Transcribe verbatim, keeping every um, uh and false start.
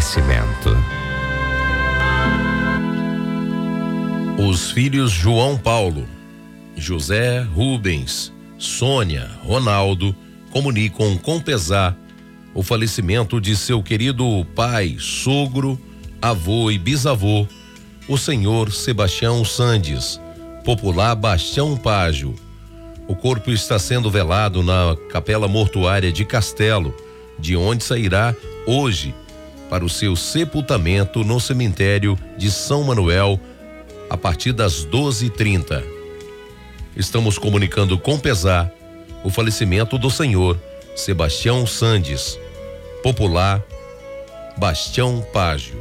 Nascimento. Os filhos João Paulo, José, Rubens, Sônia, Ronaldo comunicam com pesar o falecimento de seu querido pai, sogro, avô e bisavô, o senhor Sebastião Sandes, popular Bastião Págio. O corpo está sendo velado na capela mortuária de Castelo, de onde sairá hoje para o seu sepultamento no cemitério de São Manuel a partir das doze e trinta. Estamos comunicando com pesar o falecimento do senhor Sebastião Sandes, popular Bastião Págio.